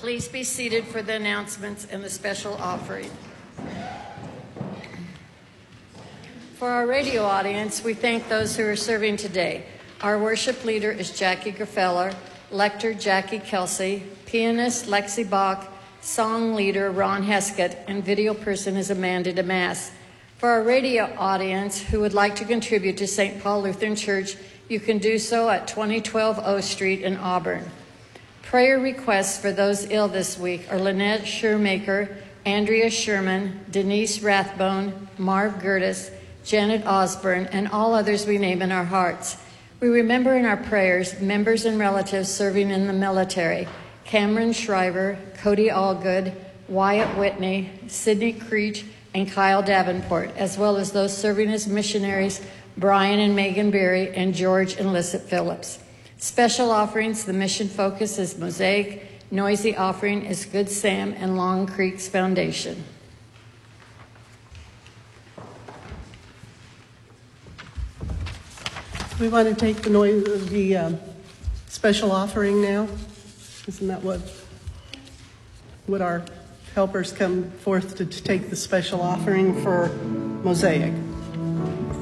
Please be seated for the announcements and the special offering. For our radio audience, we thank those who are serving today. Our worship leader is Jackie Graffeller, lector Jackie Kelsey, pianist Lexi Bach, song leader Ron Heskett, and video person is Amanda DeMass. For our radio audience who would like to contribute to St. Paul Lutheran Church, you can do so at 2012 O Street in Auburn. Prayer requests for those ill this week are Lynette Shermaker, Andrea Sherman, Denise Rathbone, Marv Gertis, Janet Osborne, and all others we name in our hearts. We remember in our prayers members and relatives serving in the military: Cameron Shriver, Cody Allgood, Wyatt Whitney, Sidney Creech, and Kyle Davenport, as well as those serving as missionaries, Brian and Megan Berry, and George and Lissette Phillips. Special offerings, the mission focus is Mosaic, noisy offering is Good Sam and Long Creek's Foundation. We want to take the special offering now. Isn't that what our helpers come forth to take the special offering for Mosaic?